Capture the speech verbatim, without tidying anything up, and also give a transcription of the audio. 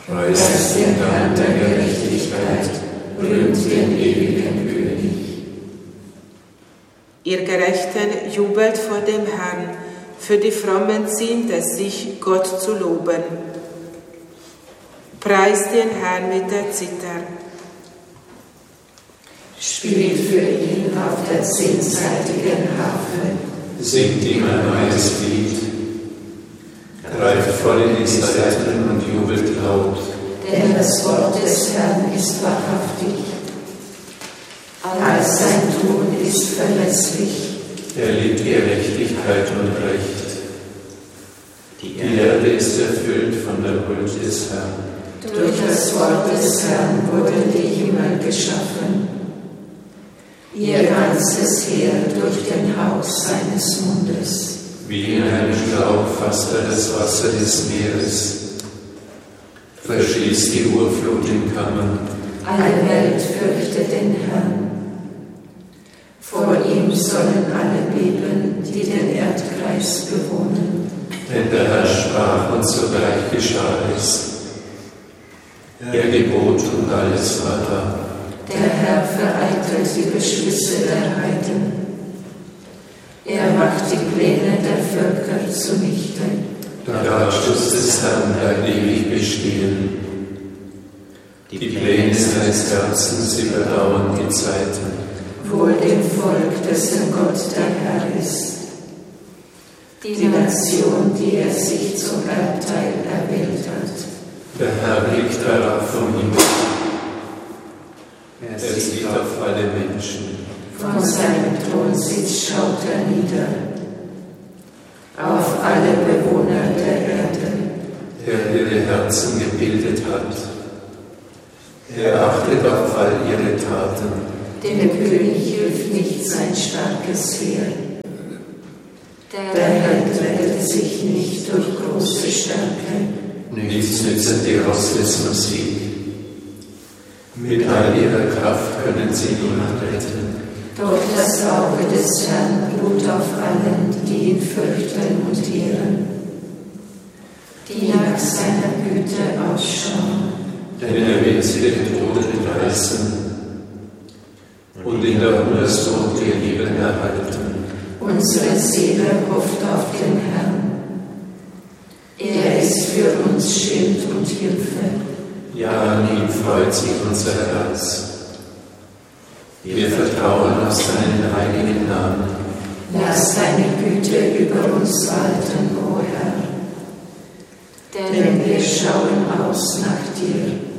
Preist den Herrn der Gerechtigkeit, rühmt den ewigen König. Ihr Gerechten, jubelt vor dem Herrn, für die Frommen ziemt es sich, Gott zu loben. Preist den Herrn mit der Zither. Spielt für ihn auf der zehnseitigen Harfe. Singt ihm ein neues Lied. Greift voll in die Saiten und jubelt laut. Denn das Wort des Herrn ist wahrhaftig. All sein Tun ist verlässlich. Er liebt Gerechtigkeit und Recht. Die Erde ist erfüllt von der Huld des Herrn. Durch das Wort des Herrn wurden die Himmel geschaffen. Ihr ganzes Heer durch den Hauch seines Mundes. Wie in einem Schlauch fasst er das Wasser des Meeres. Verschließt die Urflut in Kammern. Alle Welt fürchte den Herrn. Vor ihm sollen alle beben, die den Erdkreis bewohnen. Denn der Herr sprach und sogleich geschah es. Er gebot und alles war da. Der Herr vereitelt die Beschlüsse der Heiden. Er macht die Pläne der Völker zunichte. Der Ratschluss des Herrn bleibt ewig bestehen. Die Pläne seines Herzens überdauern die Zeiten. Wohl dem Volk, dessen Gott der Herr ist. Die Nation, die er sich zum Erbteil erwählt hat. Der Herr blickt herab vom Himmel. Er sieht auf alle Menschen. Von seinem Thronsitz schaut er nieder. Auf alle Bewohner der Erde. Der ihre Herzen gebildet hat. Er achtet auf all ihre Taten. Dem König hilft nicht sein starkes Heer. Der Herr rettet sich nicht durch große Stärke. Nichts nützt die Rostesmusik. Mit all ihrer Kraft können sie niemand retten. Doch das Auge des Herrn ruht auf allen, die ihn fürchten und ehren, die nach seiner Güte ausschauen. Denn er will sie den Tod entreißen und in der Hungersnot ihr Leben erhalten. Unsere Seele hofft auf den Herrn. Er ist für uns Schild und Hilfe. Ja, an ihm freut sich unser Herz. Wir vertrauen auf seinen heiligen Namen. Lass deine Güte über uns walten, o Herr. Denn wir schauen aus nach dir.